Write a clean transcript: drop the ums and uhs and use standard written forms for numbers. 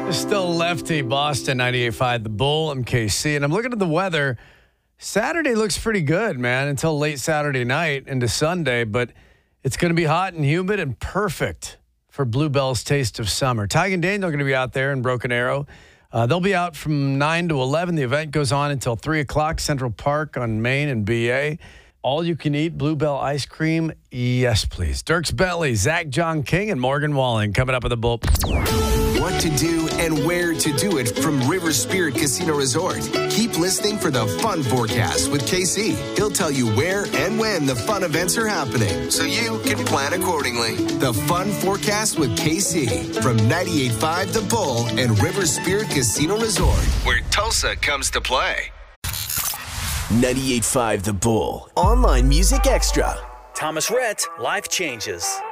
Still Lefty, Boston 98.5 The Bull. I'm KC, and I'm looking at the weather. Saturday looks pretty good, man, until late Saturday night into Sunday, but it's going to be hot and humid and perfect for Bluebell's Taste of Summer. Ty and Daniel are going to be out there in Broken Arrow. They'll be out from 9 to 11. The event goes on until 3 o'clock, Central Park on Main and BA. All you can eat Bluebell ice cream. Yes, please. Dirks Bentley, Zach John King, and Morgan Walling coming up with the Bull. What to do and where to do it from River Spirit Casino Resort. Keep listening for the Fun Forecast with KC. He'll tell you where and when the fun events are happening, so you can plan accordingly. The Fun Forecast with KC from 98.5 The Bull and River Spirit Casino Resort, where Tulsa comes to play. 98.5 The Bull. Online Music Extra. Thomas Rhett, Life Changes.